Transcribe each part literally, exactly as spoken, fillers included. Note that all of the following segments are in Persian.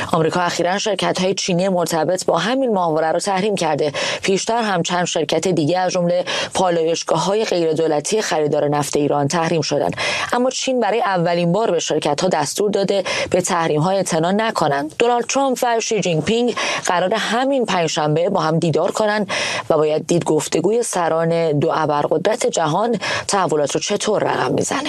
آمریکا اخیراً شرکت‌های چینی مرتبط با همین ماهواره رو تحریم کرده. پیشتر هم چند شرکت دیگه از جمله پالایشگاه‌های غیردولتی خریدار نفت ایران تحریم شدند. اما چین برای اولین بار به شرکت‌ها دستور داده به تحریم‌های اعتنا نکنند. دونالد ترامپ و شی جین پینگ قرار همین پنجشنبه با هم دیدار کنند و باید دید گفتگوی سران دو ابرقدرت جهان تحولات رو چطور رقم میزنه.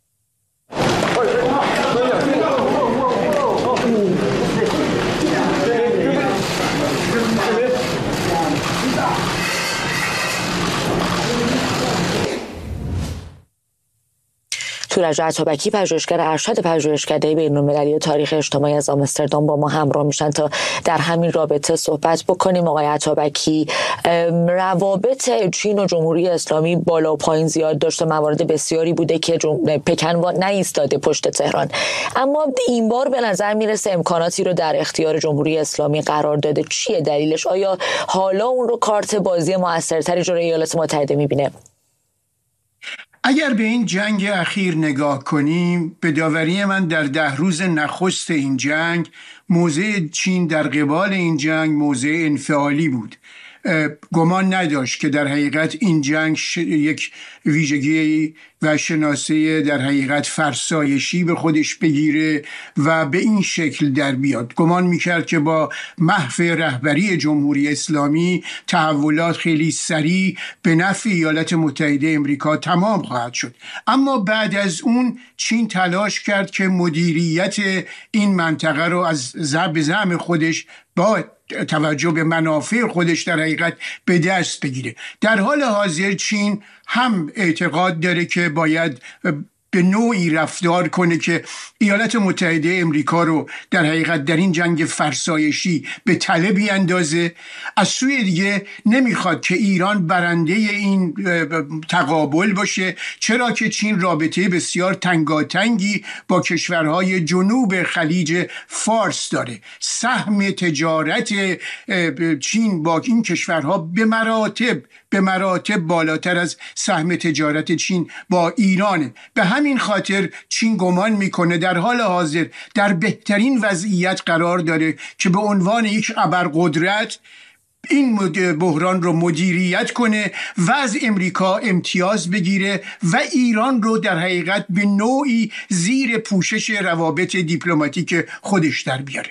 تورج عطابکی پژوهشگر ارشد پژوهشکده بین‌المللی تاریخ اجتماعی از آمستردام با ما همراه میشن تا در همین رابطه صحبت بکنیم. آقای عطابکی، روابط چین و جمهوری اسلامی بالا و پایین زیاد داشته، موارد بسیاری بوده که پکن نایستاده پشت تهران، اما این بار به نظر میرسه امکاناتی رو در اختیار جمهوری اسلامی قرار داده. چیه دلیلش؟ آیا حالا اون رو کارت بازی موثرتری جلوی ایالات متحده میبینه؟ اگر به این جنگ اخیر نگاه کنیم، به داوری من در ده روز نخست این جنگ موضع چین در قبال این جنگ موضع انفعالی بود. گمان نداشت که در حقیقت این جنگ یک ویژگی و شناسه در حقیقت فرسایشی به خودش بگیره و به این شکل در بیاد. گمان میکرد که با محو رهبری جمهوری اسلامی تحولات خیلی سریع به نفع ایالات متحده امریکا تمام خواهد شد. اما بعد از اون چین تلاش کرد که مدیریت این منطقه رو از زعم زعم خودش با توجه به منافع خودش در حقیقت به دست بگیره. در حال حاضر چین هم اعتقاد داره که باید به نوعی رفتار کنه که ایالات متحده امریکا رو در حقیقت در این جنگ فرسایشی به تله بیاندازه. از سوی دیگه نمیخواد که ایران برنده این تقابل باشه، چرا که چین رابطه بسیار تنگاتنگی با کشورهای جنوب خلیج فارس داره. سهم تجارت چین با این کشورها به مراتب به مراتب بالاتر از سهم تجارت چین با ایرانه. به همین خاطر چین گمان میکنه در حال حاضر در بهترین وضعیت قرار داره که به عنوان یک ابرقدرت این بحران رو مدیریت کنه و از امریکا امتیاز بگیره و ایران رو در حقیقت به نوعی زیر پوشش روابط دیپلماتیک خودش در بیاره.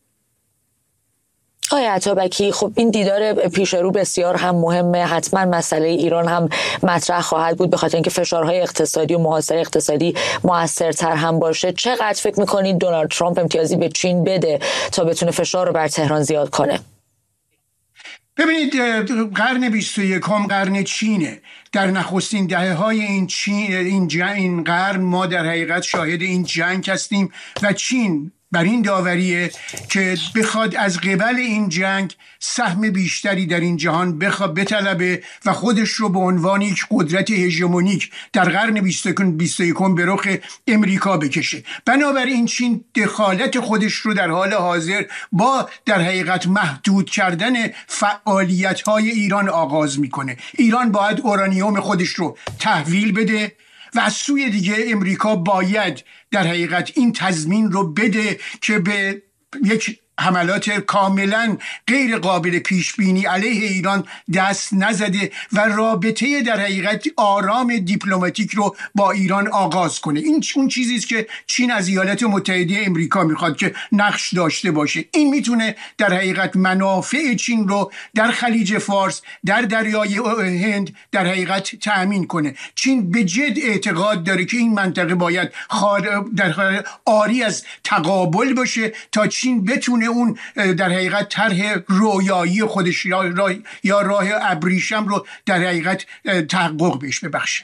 آقای عطابکی، خب این دیدار پیش رو بسیار هم مهمه. حتما مسئله ایران هم مطرح خواهد بود به خاطر اینکه فشارهای اقتصادی و محاصره اقتصادی موثرتر هم باشه. چقدر فکر میکنید دونالد ترامپ امتیازی به چین بده تا بتونه فشار رو بر تهران زیاد کنه؟ ببینید، قرن بیست و یکم قرن چینه. در نخستین دهه های این چین این جنگ این قرن ما در حقیقت شاهد این جنگ هستیم و چین بر این داوریه که بخواد از قبل این جنگ سهم بیشتری در این جهان بخواد بطلبه و خودش رو به عنوان یک قدرت هژمونیک در قرن بیست و یکم به رخ امریکا بکشه. بنابراین چین دخالت خودش رو در حال حاضر با در حقیقت محدود کردن فعالیت‌های ایران آغاز میکنه. ایران باید اورانیوم خودش رو تحویل بده و از سوی دیگه امریکا باید در حقیقت این تضمین رو بده که به یک حملات کاملا غیر قابل پیش بینی علیه ایران دست نزده و رابطه در حقیقت آرام دیپلماتیک رو با ایران آغاز کنه. این اون چیزی است که چین از ایالات متحده امریکا میخواد که نقش داشته باشه. این میتونه در حقیقت منافع چین رو در خلیج فارس، در دریای هند در حقیقت تأمین کنه. چین به جد اعتقاد داره که این منطقه باید در آری از تقابل باشه تا چین بتونه اون در حقیقت طرح رویایی خودش یا راه, یا راه ابریشم رو در حقیقت تحقق بهش ببخشه.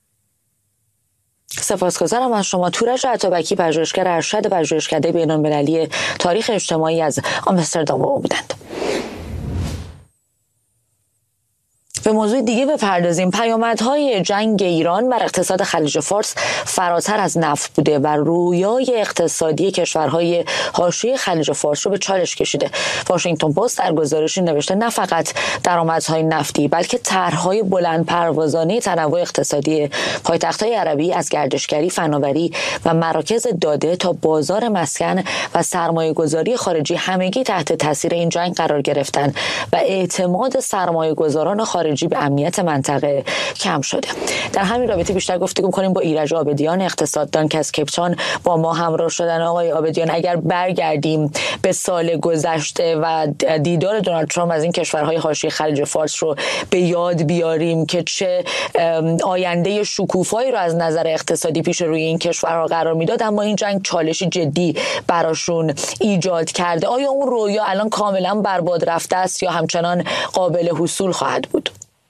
سپاسگزارم از شما. تورج عطابکی پژوهشگر ارشد پژوهشکده بین‌المللی تاریخ اجتماعی از آمستردام بودند. به موضوع دیگه بپردازیم. پیامدهای جنگ ایران بر اقتصاد خلیج فارس فراتر از نفت بوده و رویای اقتصادی کشورهای حاشیه خلیج فارس رو به چالش کشیده. واشنگتن پست در گزارشی نوشته نه فقط درآمدهای نفتی بلکه طرح‌های بلند پروازانه تنوع اقتصادی پایتخت‌های عربی از گردشگری، فناوری و مراکز داده تا بازار مسکن و سرمایه‌گذاری خارجی همگی تحت تاثیر این جنگ قرار گرفتن و اعتماد سرمایه‌گذاران خارجی به امنیت منطقه کم شده. در همین رابطه بیشتر گفتگو کنیم با ایرج عابدیان، اقتصاددان که از کیپتاون با ما همراه شدن. آقای عابدیان، اگر برگردیم به سال گذشته و دیدار دونالد ترامپ از این کشورهای حاشیه خلیج فارس رو به یاد بیاریم که چه آینده شکوفایی رو از نظر اقتصادی پیش روی این کشورها قرار میداد، اما این جنگ چالشی جدی براشون ایجاد کرده. آیا اون رویا الان کاملا برباد رفته است یا همچنان قابل حصول خواهد بود؟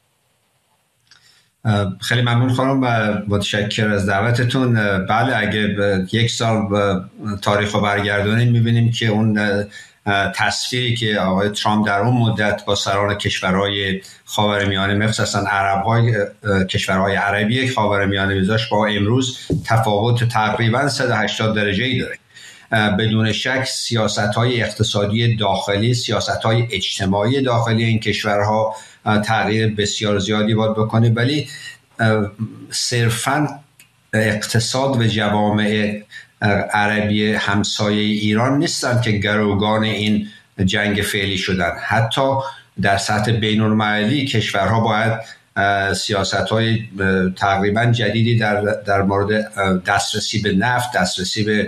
خیلی ممنون خانم و متشکر از دعوتتون. بله، اگه یک سال تاریخ رو برگردونیم میبینیم که اون تصویری که آقای ترامپ در اون مدت با سران کشورهای خاورمیانه، مخصوصا عرب‌های کشورهای عربی خاورمیانه میذاشت با امروز تفاوت تقریبا صد و هشتاد درجه‌ای داره. بدون شک سیاست‌های اقتصادی داخلی، سیاست‌های اجتماعی داخلی این کشورها تغییر بسیار زیادی باید بکنه، ولی صرفاً اقتصاد و جوامع عربی همسایه ایران نیستن که گروگان این جنگ فعلی شدن. حتی در سطح بین‌المللی کشورها باید سیاست‌های تقریباً جدیدی در در مورد دسترسی به نفت، دسترسی به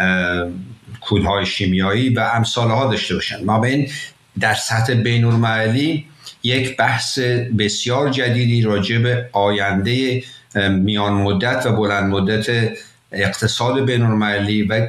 کودهای شیمیایی و امثالها داشته باشن. ما بین در سطح بین‌المللی یک بحث بسیار جدیدی راجع به آینده میان مدت و بلند مدت اقتصاد بین‌المللی و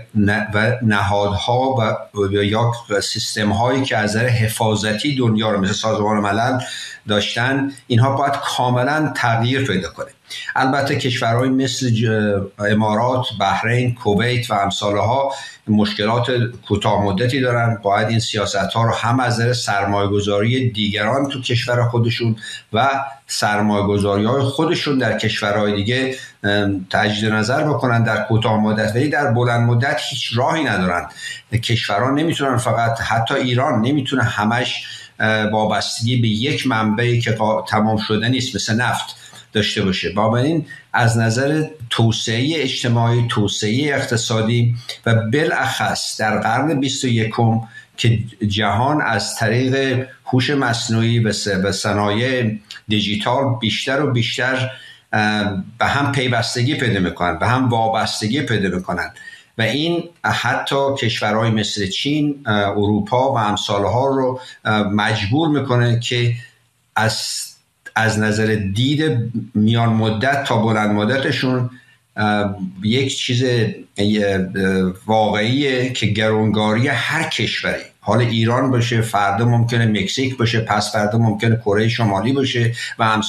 نهادها و یا سیستم هایی که از نظر حفاظتی دنیا رو مثل سازمان ملل داشتن، اینها باید کاملا تغییر پیدا کنه. البته کشورهای مثل امارات، بحرین، کویت و امثالها مشکلات کوتاه مدتی دارن. باید این سیاست ها رو هم از نظر سرمایه‌گذاری دیگران تو کشور خودشون و سرمایه‌گذاری های خودشون در کشورهای دیگه تجدید نظر بکنن در کوتاه مدت، ولی در بلند مدت هیچ راهی ندارن. کشورها نمیتونن، فقط حتی ایران نمیتونه همش وابستگی به یک منبعی که تمام شده نیست مثل نفت داشته باشه. بنابراین از نظر توسعه اجتماعی، توسعه اقتصادی و بالاخص در قرن بیست و یکم که جهان از طریق هوش مصنوعی و صنایع دیجیتال بیشتر و بیشتر به هم پیوستگی پیدا میکنن، به هم وابستگی پیدا میکنن و این حتی کشورهای مثل چین، اروپا و امثالها رو مجبور میکنه که از از نظر دید میان مدت تا بلند مدتشون یک چیز واقعیه که گرانگاری هر کشوری، حال ایران باشه، فردا ممکنه مکزیک باشه، پس فردا ممکنه کره شمالی باشه و